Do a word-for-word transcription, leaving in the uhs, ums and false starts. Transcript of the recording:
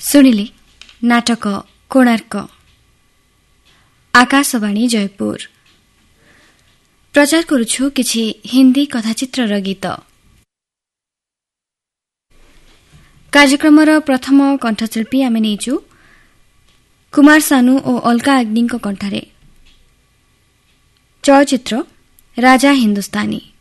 ଶୁଣିଲେ ନାଟକ କୋଣାର୍କ। ଆକାଶବାଣୀ ଜୟପୁର। ପ୍ରଚାର କରୁଛୁ କିଛି ହିନ୍ଦୀ କଥାଚିତ୍ରର ଗୀତ। କାର୍ଯ୍ୟକ୍ରମର ପ୍ରଥମ କଣ୍ଠଶିଳ୍ପୀ ଆମେ ନେଇଛୁ କୁମାର ସାନୁ ଓ ଅଲକା ଆଗ୍ନିଙ୍କ କଣ୍ଠରେ। ଚଳଚ୍ଚିତ୍ର ରାଜା ହିନ୍ଦୁସ୍ତାନୀ।